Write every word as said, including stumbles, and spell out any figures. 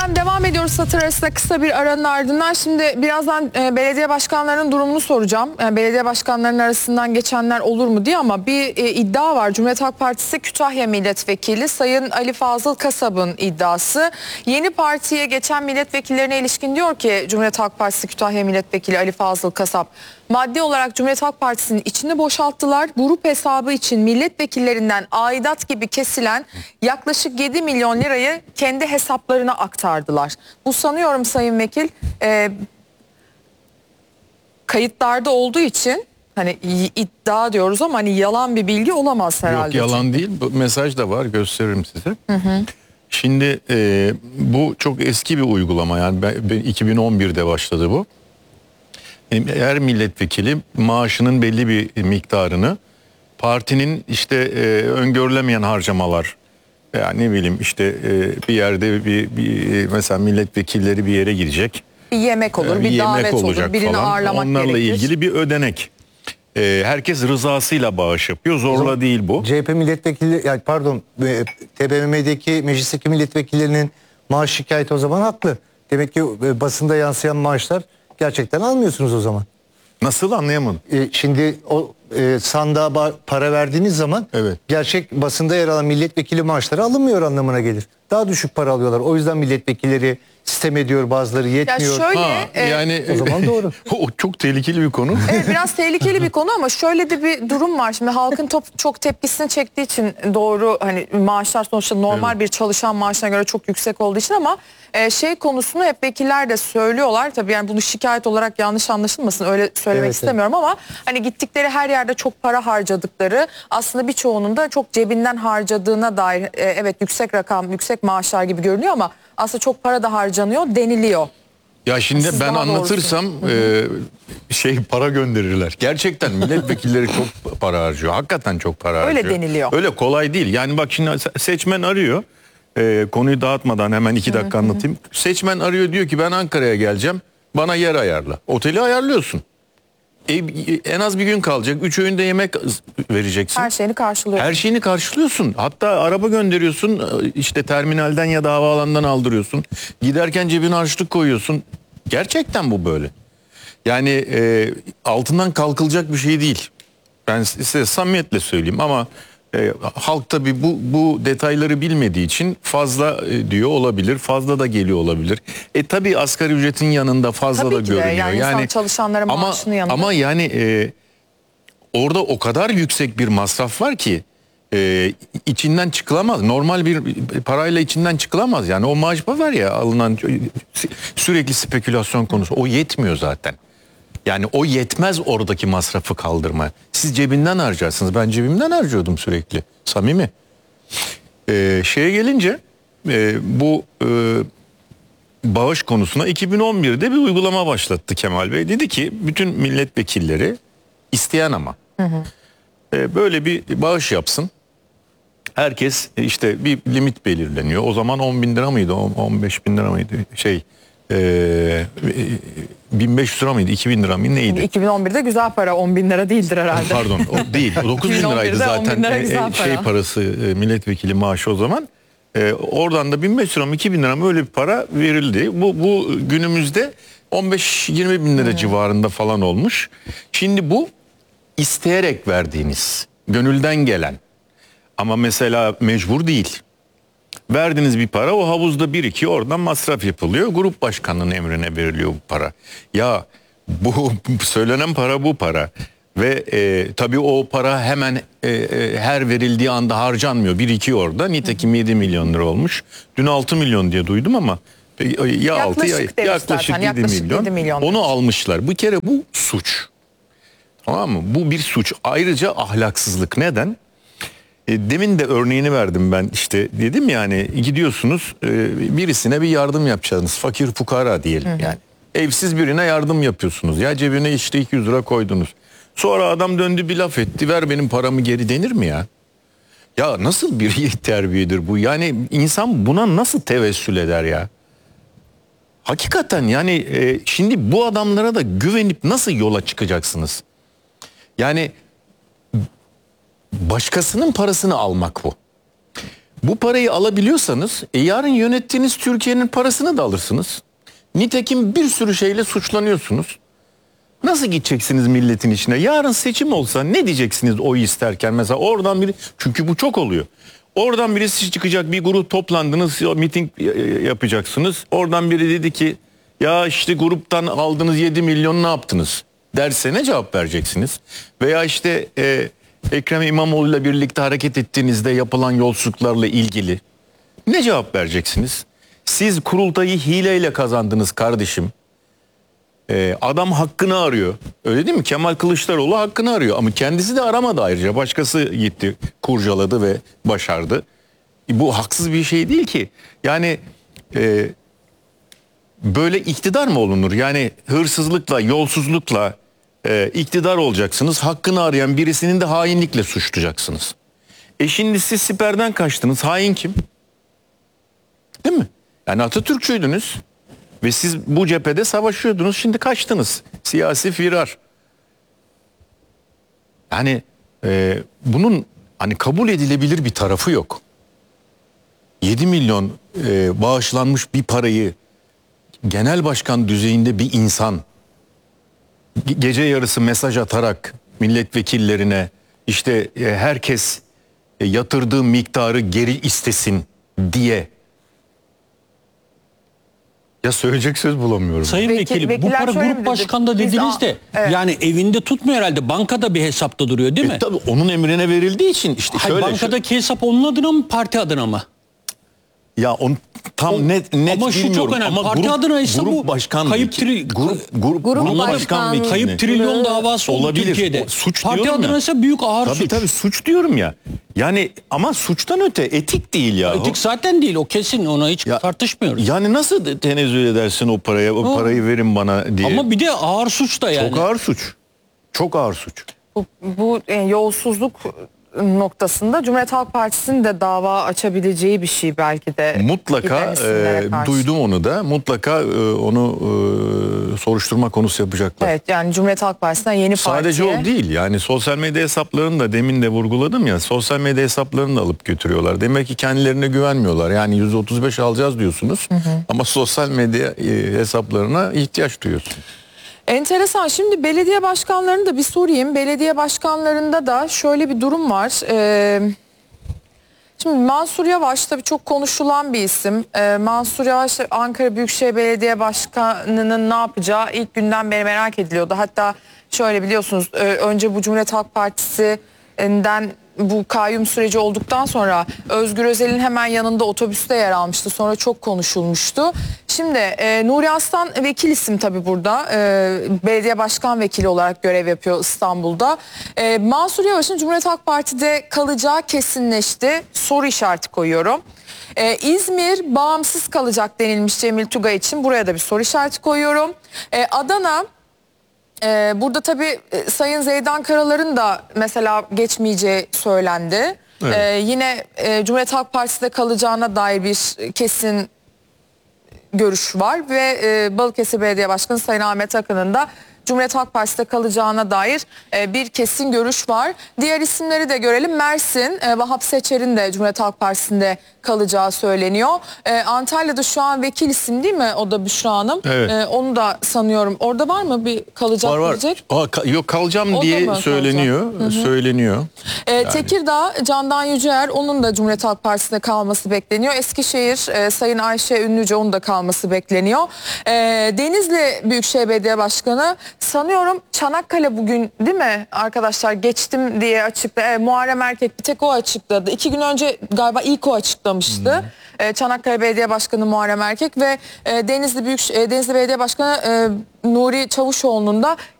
Efendim devam ediyoruz satır arasında kısa bir aranın ardından. Şimdi birazdan e, belediye başkanlarının durumunu soracağım. Yani belediye başkanlarının arasından geçenler olur mu diye, ama bir e, iddia var. Cumhuriyet Halk Partisi Kütahya Milletvekili Sayın Ali Fazıl Kasap'ın iddiası. Yeni partiye geçen milletvekillerine ilişkin diyor ki Cumhuriyet Halk Partisi Kütahya Milletvekili Ali Fazıl Kasap, maddi olarak Cumhuriyet Halk Partisi'nin içini boşalttılar. Grup hesabı için milletvekillerinden aidat gibi kesilen yaklaşık yedi milyon lirayı kendi hesaplarına aktardılar. Bu sanıyorum Sayın Vekil e, kayıtlarda olduğu için hani iddia diyoruz ama hani yalan bir bilgi olamaz herhalde. Yok, yalan değil. Bu mesaj da var, gösteririm size. Hı hı. Şimdi e, bu çok eski bir uygulama, yani ben, ben iki bin on birde başladı bu. Her milletvekili maaşının belli bir miktarını partinin işte e, öngörülemeyen harcamalar, yani ne bileyim işte e, bir yerde bir, bir mesela milletvekilleri bir yere gidecek. Bir yemek olur, bir, bir yemek davet olacak olur, birini falan. ağırlamak Onlarla gerekir. ilgili bir ödenek. E, herkes rızasıyla bağış yapıyor, zorla değil bu. C H P milletvekili, yani pardon, T B M M'deki meclisteki milletvekillerinin maaş şikayeti o zaman haklı. Demek ki basında yansıyan maaşlar gerçekten almıyorsunuz o zaman. Nasıl, anlayamadım. E, şimdi o e, sandığa para verdiğiniz zaman evet, gerçek basında yer alan milletvekili maaşları alınmıyor anlamına gelir. Daha düşük para alıyorlar. O yüzden milletvekilleri sistem ediyor, bazıları yetmiyor. Ya şöyle, ha, e, yani o zaman doğru. O çok tehlikeli bir konu. Evet, biraz tehlikeli bir konu ama şöyle de bir durum var. Şimdi halkın top, çok tepkisini çektiği için doğru, hani maaşlar sonuçta normal evet, bir çalışan maaşına göre çok yüksek olduğu için, ama e, şey konusunu hep vekiller de söylüyorlar. Tabii yani bunu şikayet olarak yanlış anlaşılmasın, öyle söylemek evet, istemiyorum evet, ama hani gittikleri her yerde çok para harcadıkları, aslında birçoğunun da çok cebinden harcadığına dair e, evet yüksek rakam, yüksek maaşlar gibi görünüyor ama aslında çok para da harcanıyor deniliyor. Ya şimdi siz ben anlatırsam e, şey para gönderirler. Gerçekten milletvekilleri çok para harcıyor. Hakikaten çok para harcıyor. Öyle deniliyor. Öyle kolay değil. Yani bak şimdi seçmen arıyor. E, konuyu dağıtmadan hemen iki dakika anlatayım. Seçmen arıyor, diyor ki ben Ankara'ya geleceğim. Bana yer ayarla. Oteli ayarlıyorsun. E, en az bir gün kalacak. Üç öğünde yemek vereceksin. Her şeyini karşılıyorsun. Her şeyini karşılıyorsun. Hatta araba gönderiyorsun. İşte terminalden ya da havaalanından aldırıyorsun. Giderken cebine harçlık koyuyorsun. Gerçekten bu böyle. Yani e, altından kalkılacak bir şey değil. Ben size samimiyetle söyleyeyim ama e, halk tabii bu, bu detayları bilmediği için fazla e, diyor olabilir. Fazla da geliyor olabilir. E tabii asgari ücretin yanında fazla tabii da ki de, görünüyor. yani, yani çalışanların ama, maaşının yanında. Ama yani e, orada o kadar yüksek bir masraf var ki e, içinden çıkılamaz. Normal bir parayla içinden çıkılamaz. Yani o maaş var ya alınan, sürekli spekülasyon konusu, o yetmiyor zaten. Yani o yetmez oradaki masrafı kaldırma. Siz cebinden harcarsınız. Ben cebimden harcıyordum sürekli. Samimi. Ee, şeye gelince e, bu e, bağış konusuna iki bin on birde bir uygulama başlattı Kemal Bey. Dedi ki bütün milletvekilleri, isteyen ama hı hı, e, böyle bir bağış yapsın. Herkes işte bir limit belirleniyor. O zaman on bin lira mıydı? on beş bin lira mıydı? Şey e, bin beş yüz lira mıydı? iki bin lira mıydı? Neydi? iki bin on birde güzel para, on bin lira değildir herhalde. Pardon, o değil. dokuz bin liraydı zaten lira e, şey para. parası, e, milletvekili maaşı o zaman. E, oradan da bin beş yüz lira mı iki bin lira mı öyle bir para verildi. Bu, bu günümüzde on beş yirmi bin lira hmm. civarında falan olmuş. Şimdi bu isteyerek verdiğiniz, gönülden gelen. Ama mesela mecbur değil. Verdiğiniz bir para o havuzda birikiyor, oradan masraf yapılıyor. Grup başkanının emrine veriliyor bu para. Ya bu söylenen para bu para. Ve e, tabii o para hemen e, e, her verildiği anda harcanmıyor. Birikiyor orada. Nitekim yedi milyon lira olmuş. Dün altı milyon diye duydum ama ya altı ya yaklaşık zaten, yedi milyon. yedi milyon. Onu almışlar. Bir kere bu suç. Tamam mı? Bu bir suç. Ayrıca ahlaksızlık. Neden? Demin de örneğini verdim ben, işte dedim yani gidiyorsunuz birisine bir yardım yapacaksınız, fakir fukara diyelim, hı hı, yani evsiz birine yardım yapıyorsunuz, ya cebine işte iki yüz lira koydunuz, sonra adam döndü bir laf etti, ver benim paramı geri denir mi ya? Ya nasıl bir terbiyedir bu? Yani insan buna nasıl tevessül eder ya? Hakikaten yani şimdi bu adamlara da güvenip nasıl yola çıkacaksınız? Yani başkasının parasını almak bu. Bu parayı alabiliyorsanız e, yarın yönettiğiniz Türkiye'nin parasını da alırsınız. Nitekim bir sürü şeyle suçlanıyorsunuz. Nasıl gideceksiniz milletin içine? Yarın seçim olsa ne diyeceksiniz oy isterken? Mesela oradan biri, çünkü bu çok oluyor. Oradan birisi çıkacak, bir grup toplandınız, miting yapacaksınız. Oradan biri dedi ki ya işte gruptan aldığınız yedi milyon ne yaptınız derse ne cevap vereceksiniz? Veya işte e, Ekrem İmamoğlu ile birlikte hareket ettiğinizde yapılan yolsuzluklarla ilgili ne cevap vereceksiniz? Siz kurultayı hileyle kazandınız kardeşim. Ee, adam hakkını arıyor. Öyle değil mi? Kemal Kılıçdaroğlu hakkını arıyor. Ama kendisi de aramadı ayrıca. Başkası gitti, kurcaladı ve başardı. E, bu haksız bir şey değil ki. Yani e, böyle iktidar mı olunur? Yani hırsızlıkla, yolsuzlukla e, iktidar olacaksınız. Hakkını arayan birisinin de hainlikle suçlayacaksınız. E şimdi siz siperden kaçtınız. Hain kim? Değil mi? Yani Atatürkçüydünüz. Ve siz bu cephede savaşıyordunuz, şimdi kaçtınız. Siyasi firar. Yani e, bunun hani kabul edilebilir bir tarafı yok. yedi milyon e, bağışlanmış bir parayı genel başkan düzeyinde bir insan ge- gece yarısı mesaj atarak milletvekillerine işte e, herkes e, yatırdığı miktarı geri istesin diye. Ya söyleyecek söz bulamıyorum. Sayın Vekil- Vekilim bu vekiller para şöyle mi grup dedi? başkanında Biz dediniz a- de evet. yani evinde tutmuyor herhalde, bankada bir hesapta duruyor değil mi? E, tabii onun emrine verildiği için işte Hayır, şöyle. bankadaki hesap onun adına mı parti adına mı? Ya on tam O- net net ama şu çok bilmiyorum önemli. ama Parti grup, adına ise grup bu başkan kayıp vekili- tri- grup grup, Grup grup başkan başkan- vekili. Kayıp trilyon davası oldu olabilir. Türkiye'de. O suç Parti diyorum adına ya. ise büyük ağır Tabii suç. tabii suç diyorum ya. Yani ama suçtan öte etik değil ya. Etik zaten değil, o kesin, ona hiç Ya- tartışmıyoruz. Yani nasıl tenezzül edersin o paraya, o O- parayı verin bana diye. Ama bir de ağır suç da yani. Çok ağır suç. Çok ağır suç. Bu, bu e, yolsuzluk noktasında Cumhuriyet Halk Partisi'nin de dava açabileceği bir şey belki de. Mutlaka giden isimlere e, karşı. duydum onu da. Mutlaka e, onu e, soruşturma konusu yapacaklar. Evet, yani Cumhuriyet Halk Partisi'nden yeni Sadece partiye. o değil, yani sosyal medya hesaplarını da demin de vurguladım ya, sosyal medya hesaplarını da alıp götürüyorlar. Demek ki kendilerine güvenmiyorlar. Yani yüzde otuz beş alacağız diyorsunuz ama sosyal medya e, hesaplarına ihtiyaç duyuyorsunuz. Enteresan. Şimdi belediye başkanlarını da bir sorayım. Belediye başkanlarında da şöyle bir durum var. Ee, şimdi Mansur Yavaş tabii çok konuşulan bir isim. Ee, Mansur Yavaş Ankara Büyükşehir Belediye Başkanı'nın ne yapacağı ilk günden beri merak ediliyordu. Hatta şöyle biliyorsunuz e, önce bu Cumhuriyet Halk Partisi'nden bu kayyum süreci olduktan sonra Özgür Özel'in hemen yanında otobüste yer almıştı. Sonra çok konuşulmuştu. Şimdi e, Nuri Aslan vekil isim tabii burada. E, belediye başkan vekili olarak görev yapıyor İstanbul'da. E, Mansur Yavaş'ın Cumhuriyet Halk Parti'de kalacağı kesinleşti. Soru işareti koyuyorum. E, İzmir bağımsız kalacak denilmiş Cemil Tugay için. Buraya da bir soru işareti koyuyorum. E, Adana... Ee, burada tabii e, Sayın Zeydan Karalar'ın da mesela geçmeyeceği söylendi. Evet. Ee, yine e, Cumhuriyet Halk Partisi'de kalacağına dair bir kesin görüş var ve e, Balıkesir Belediye Başkanı Sayın Ahmet Akın'ın da Cumhuriyet Halk Partisi'de kalacağına dair e, bir kesin görüş var. Diğer isimleri de görelim. Mersin, e, Vahap Seçer'in de Cumhuriyet Halk Partisi'nde kalacağı söyleniyor. E, Antalya'da şu an vekil isim değil mi? O da Büşra Hanım. Evet. E, onu da sanıyorum. Orada var mı bir kalacak Var var. diyecek? Aa, ka- yok kalacağım O da diye mı söyleniyor. Söyleniyor. E, Tekirdağ, Candan Yüceer, onun da Cumhuriyet Halk Partisi'nde kalması bekleniyor. Eskişehir, e, Sayın Ayşe Ünlüce, onun da kalması bekleniyor. E, Denizli Büyükşehir Belediye Başkanı, sanıyorum Çanakkale bugün değil mi arkadaşlar, geçtim diye açıkladı. E, Muharrem Erkek bir tek o açıkladı. İki gün önce galiba ilk o açıklamıştı. E, Çanakkale Belediye Başkanı Muharrem Erkek ve e, Denizli Büyük e, Denizli Belediye Başkanı e, Nuri Çavuşoğlu'nun da